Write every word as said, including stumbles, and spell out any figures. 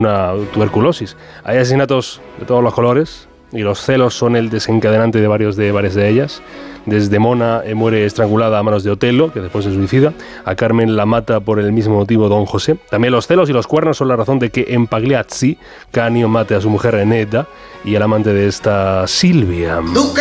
una tuberculosis. Hay asesinatos de todos los colores y los celos son el desencadenante de varios de varias de ellas. Desde Mona eh, muere estrangulada a manos de Otelo, que después se suicida. A Carmen la mata por el mismo motivo Don José. También los celos y los cuernos son la razón de que en Pagliazzi Canio mate a su mujer Eneda y al amante de esta Silvia.